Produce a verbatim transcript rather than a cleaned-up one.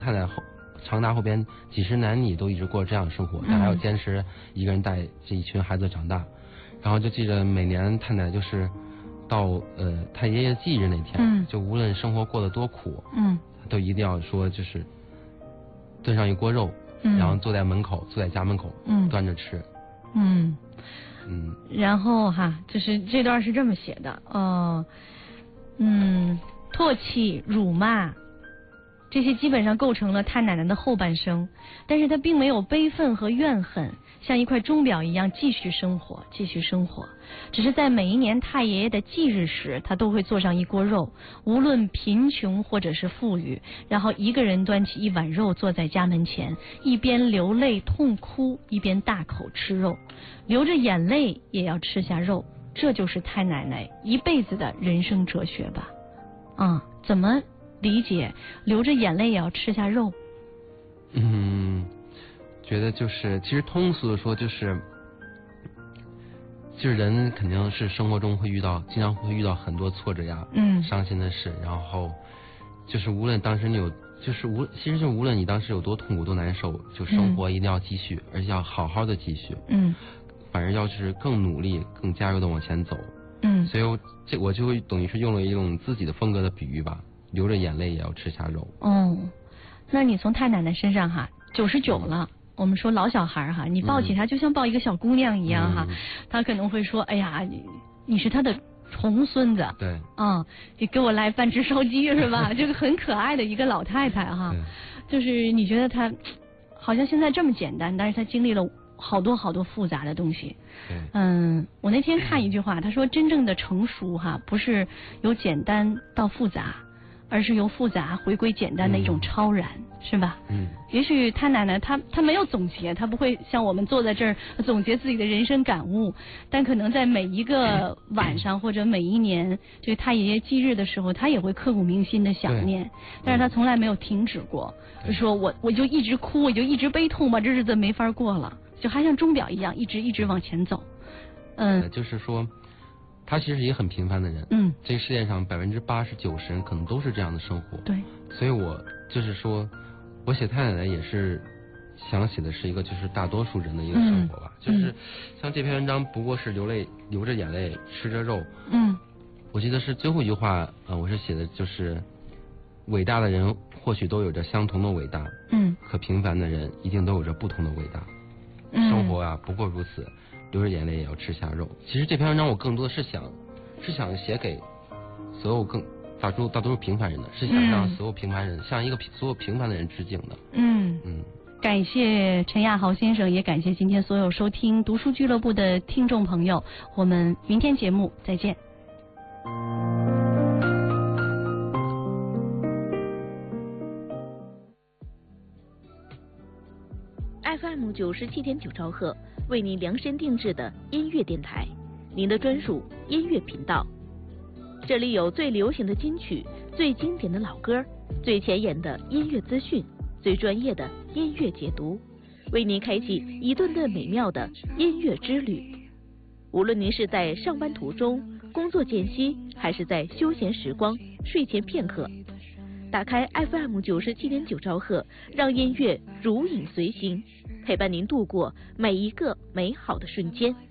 太太后长达后边几十男女都一直过这样的生活，他还要坚持一个人带这一群孩子长大。然后就记着每年太奶就是到呃他爷爷忌日那天，嗯、就无论生活过得多苦，嗯，都一定要说就是炖上一锅肉，嗯、然后坐在门口，坐在家门口，嗯，端着吃， 嗯嗯， 然后哈，就是这段是这么写的，哦，嗯，唾弃、辱骂。这些基本上构成了太奶奶的后半生，但是她并没有悲愤和怨恨，像一块钟表一样继续生活，继续生活。只是在每一年太爷爷的忌日时，她都会做上一锅肉，无论贫穷或者是富裕，然后一个人端起一碗肉坐在家门前，一边流泪痛哭，一边大口吃肉，流着眼泪也要吃下肉。这就是太奶奶一辈子的人生哲学吧？啊、嗯，怎么理解流着眼泪也要吃下肉？ 嗯，觉得就是其实通俗的说就是就是人肯定是生活中会遇到经常会遇到很多挫折呀，嗯，伤心的事，然后就是无论当时你有就是无其实就无论你当时有多痛苦多难受，就生活一定要继续，嗯、而且要好好的继续，嗯，反而要是更努力更加油的往前走，嗯，所以我这我就会等于是用了一种自己的风格的比喻吧，流着眼泪也要吃下肉。 哦，那你从太奶奶身上哈，九十九了，嗯、我们说老小孩哈，你抱起她就像抱一个小姑娘一样哈，嗯、她可能会说，哎呀，你你是她的重孙子， 对， 啊、嗯，你给我来半只烧鸡是吧？这个很可爱的一个老太太哈，就是你觉得她好像现在这么简单，但是她经历了好多好多复杂的东西。嗯，我那天看一句话，他说真正的成熟哈，不是由简单到复杂，而是由复杂回归简单的一种超然，嗯、是吧？嗯。也许他奶奶她她没有总结，她不会像我们坐在这儿总结自己的人生感悟，但可能在每一个晚上或者每一年这个太爷爷忌日的时候，他也会刻骨铭心的想念，但是他从来没有停止过，就说我我就一直哭，我就一直悲痛吧，这日子没法过了。就还像钟表一样，一直一直往前走。嗯， 就是说，他其实也很平凡的人。嗯，这个世界上百分之八十九十人可能都是这样的生活。 对， 所以我就是说，我写太奶奶也是想写的是一个就是大多数人的一个生活吧。嗯、就是像这篇文章不过是流泪流着眼泪吃着肉。嗯，我记得是最后一句话，呃，我是写的就是伟大的人或许都有着相同的伟大。嗯，可平凡的人一定都有着不同的伟大。生活啊，不过如此，流着眼泪也要吃下肉。其实这篇文章我更多的是想，是想写给所有更大多大多数平凡人的，是想让所有平凡人、嗯、向一个所有平凡的人致敬的。嗯嗯， 感谢陈亚豪先生，也感谢今天所有收听读书俱乐部的听众朋友，我们明天节目再见。 F M 九十七点九兆赫，为您量身定制的音乐电台，您的专属音乐频道。这里有最流行的金曲，最经典的老歌，最前沿的音乐资讯，最专业的音乐解读，为您开启一顿顿美妙的音乐之旅。无论您是在上班途中、工作间隙，还是在休闲时光、睡前片刻，打开 F M 九十七点九兆赫，让音乐如影随形，陪伴您度过每一个美好的瞬间。